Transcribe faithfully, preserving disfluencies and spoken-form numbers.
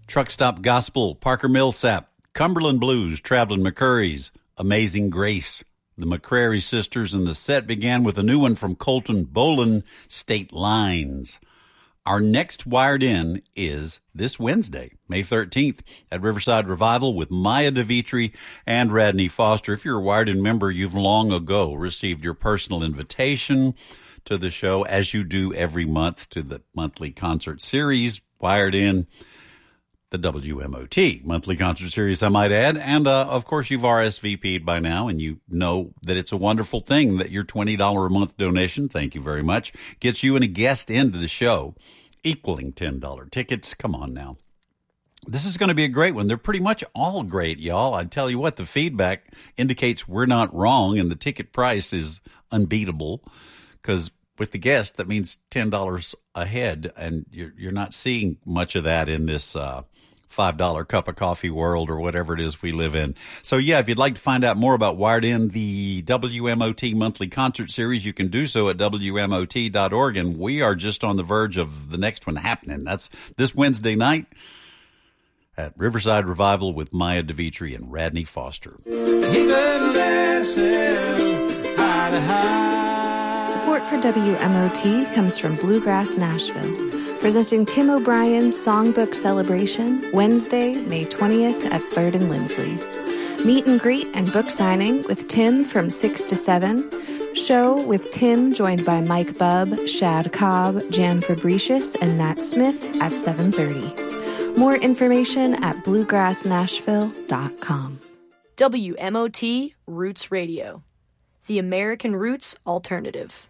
Truck Stop Gospel, Parker Millsap, Cumberland Blues, Traveling McCurry's, Amazing Grace, the McCrary Sisters, and the set began with a new one from Colton Bolan, State Lines. Our next Wired In is this Wednesday, May thirteenth, at Riverside Revival with Maya DeVitri and Radney Foster. If you're a Wired In member, you've long ago received your personal invitation to the show, as you do every month, to the monthly concert series, Wired In, the W M O T monthly concert series, I might add. And, uh, of course, you've R S V P'd by now, and you know that it's a wonderful thing that your twenty dollars a month donation, thank you very much, gets you and a guest into the show, equaling ten dollars tickets. Come on now. This is going to be a great one. They're pretty much all great, y'all. I tell you what, the feedback indicates we're not wrong, and the ticket price is unbeatable, because with the guest, that means ten dollars a head, and you're, you're not seeing much of that in this uh, five dollar cup of coffee world or whatever it is we live in. So, yeah, if you'd like to find out more about Wired In, the W M O T monthly concert series, you can do so at W M O T dot org, and we are just on the verge of the next one happening. That's this Wednesday night at Riverside Revival with Maya DeVitri and Radney Foster. Support for W M O T comes from Bluegrass Nashville, presenting Tim O'Brien's Songbook Celebration, Wednesday, May twentieth at third and Lindsley. Meet and greet and book signing with Tim from six to seven. Show with Tim joined by Mike Bubb, Shad Cobb, Jan Fabricius, and Nat Smith at seven thirty. More information at bluegrass nashville dot com. W M O T Roots Radio, the American Roots Alternative.